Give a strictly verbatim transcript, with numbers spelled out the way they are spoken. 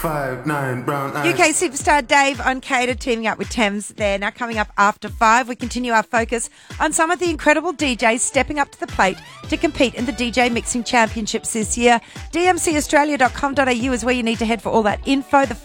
five, nine, brown eyes. U K superstar Dave Onkata teaming up with Thames there. Now coming up after five, we continue our focus on some of the incredible D Js stepping up to the plate to compete in the D J Mixing Championships this year. D M C Australia dot com dot a u is where you need to head for all that info. The